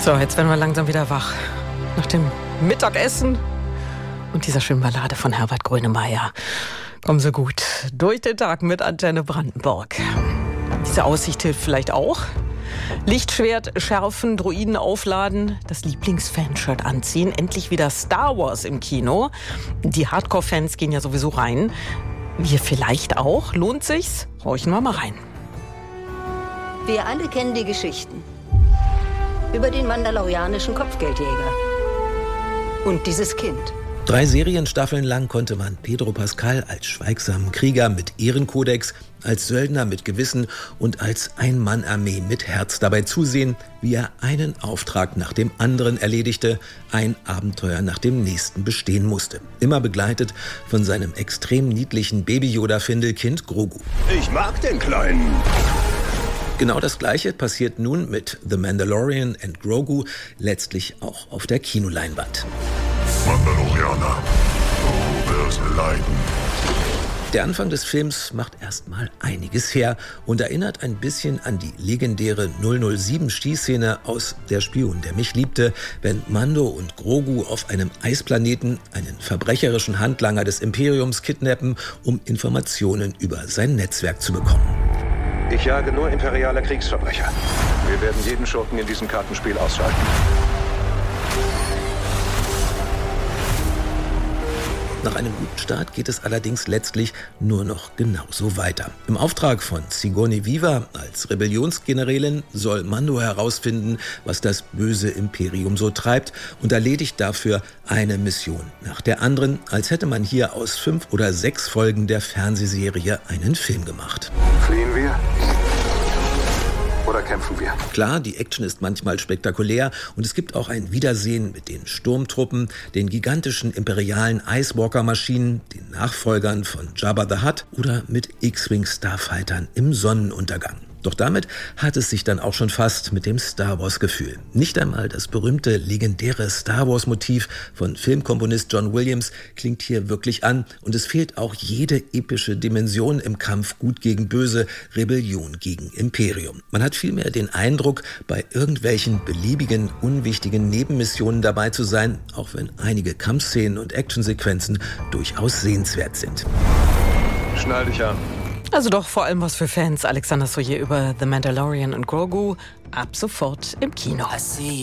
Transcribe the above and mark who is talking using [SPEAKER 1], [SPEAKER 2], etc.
[SPEAKER 1] So, jetzt werden wir langsam wieder wach. Nach dem Mittagessen und dieser schönen Ballade von Herbert Grönemeyer kommen Sie gut durch den Tag mit Antenne Brandenburg. Diese Aussicht hilft vielleicht auch. Lichtschwert schärfen, Droiden aufladen, das Lieblingsfanshirt anziehen, endlich wieder Star Wars im Kino. Die Hardcore-Fans gehen ja sowieso rein. Wir vielleicht auch. Lohnt sich's? Horchen wir mal rein.
[SPEAKER 2] Wir alle kennen die Geschichten über den mandalorianischen Kopfgeldjäger und dieses Kind.
[SPEAKER 3] 3 Serienstaffeln lang konnte man Pedro Pascal als schweigsamen Krieger mit Ehrenkodex, als Söldner mit Gewissen und als Ein-Mann-Armee mit Herz dabei zusehen, wie er einen Auftrag nach dem anderen erledigte, ein Abenteuer nach dem nächsten bestehen musste. Immer begleitet von seinem extrem niedlichen Baby-Yoda-Findelkind Grogu.
[SPEAKER 4] Ich mag den Kleinen.
[SPEAKER 3] Genau das Gleiche passiert nun mit The Mandalorian and Grogu, letztlich auch auf der Kinoleinwand.
[SPEAKER 4] Mandalorianer, du wirst leiden.
[SPEAKER 3] Der Anfang des Films macht erstmal einiges her und erinnert ein bisschen an die legendäre 007-Schießszene aus Der Spion, der mich liebte, wenn Mando und Grogu auf einem Eisplaneten einen verbrecherischen Handlanger des Imperiums kidnappen, um Informationen über sein Netzwerk zu bekommen.
[SPEAKER 4] Ich jage nur imperiale Kriegsverbrecher. Wir werden jeden Schurken in diesem Kartenspiel ausschalten.
[SPEAKER 3] Nach einem guten Start geht es allerdings letztlich nur noch genauso weiter. Im Auftrag von Sigourney Weaver als Rebellionsgenerälin soll Mando herausfinden, was das böse Imperium so treibt und erledigt dafür eine Mission nach der anderen, als hätte man hier aus 5 oder 6 Folgen der Fernsehserie einen Film gemacht.
[SPEAKER 4] Fliehen wir? Oder kämpfen wir?
[SPEAKER 3] Klar, die Action ist manchmal spektakulär und es gibt auch ein Wiedersehen mit den Sturmtruppen, den gigantischen imperialen Icewalker-Maschinen, den Nachfolgern von Jabba the Hutt oder mit X-Wing-Starfightern im Sonnenuntergang. Doch damit hat es sich dann auch schon fast mit dem Star Wars-Gefühl. Nicht einmal das berühmte, legendäre Star Wars-Motiv von Filmkomponist John Williams klingt hier wirklich an und es fehlt auch jede epische Dimension im Kampf Gut gegen Böse, Rebellion gegen Imperium. Man hat vielmehr den Eindruck, bei irgendwelchen beliebigen, unwichtigen Nebenmissionen dabei zu sein, auch wenn einige Kampfszenen und Actionsequenzen durchaus sehenswert sind.
[SPEAKER 4] Schnall dich an.
[SPEAKER 1] Also doch vor allem was für Fans. Alexander Soyer über The Mandalorian und Grogu ab sofort im Kino.